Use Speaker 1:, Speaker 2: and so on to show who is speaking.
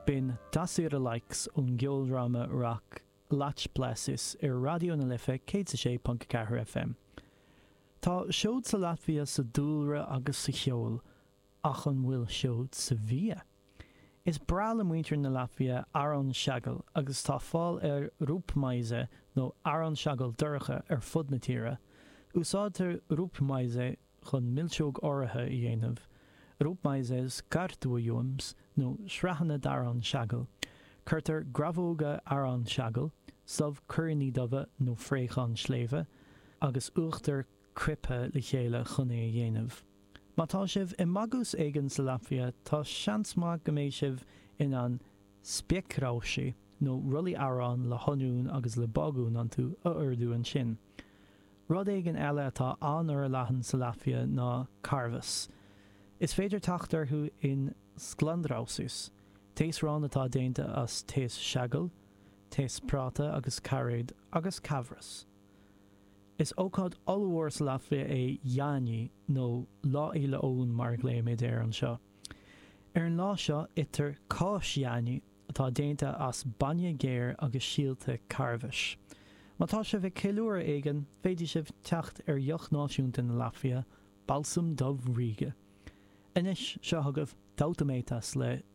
Speaker 1: Bin dasíre likes ón geoldrama rock Latch Blessis Radio na Lifa 106.4 FM. Tá seód sa Latvia sa dúlra agus sa cheol ach an bhfuil seód sa bhia. Is brala muintir na Latvia Aron Shagel agus tá fáil rúpmaise nó Aron Shagel durcha fud na tíre. Úsáidtar rúpmaise chun milseog áirithe I dhéanamh. Rúpmaises gartúiúms nó sreahanna d'Aron Shagel. Curtar gravóga Aron Shagel, sub curní dubha nó fréchan sléve, agus uachtar cripe le chéile chun é dhéanamh. Má tá sibh I magus éigen sa Latvia tá seansma go mbeidh sibh in an spiecráisi nó rullaí Aron le honún agus le bagún an tú a urdú an sin. Rud éigen eile atá anur leathan sa Latvia ná carvas. Is féidir tachtarthú in Sklandráusis, tééis rán atá déanta as tééis Shagel, tééis práta agus caréid agus cabras. Is ócáid olmhór sa Latvia é Jani nó lá éile ón mar gléimiid an seo. An lá seo itar cás Jani atá déanta as banne géir agus síalta carvis. Má tá sibh ceiliúra éigen féidir sibh teacht joch náisiúnta na Latvia, balsam dubh Riga. Inis seo thugah dautométas le